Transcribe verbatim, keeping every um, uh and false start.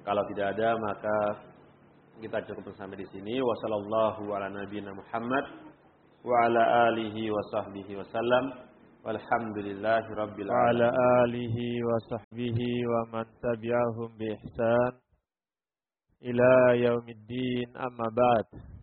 Kalau tidak ada maka kita cukup sampai di sini. Wassallallahu ala nabiyina Muhammad wa ala alihi wa sahbihi wasallam. Walhamdulillahi rabbil Wa ala alamin. alihi wa sahbihi wa man tabi'ahum bi ihsan ila yaumiddin, amma ba'd.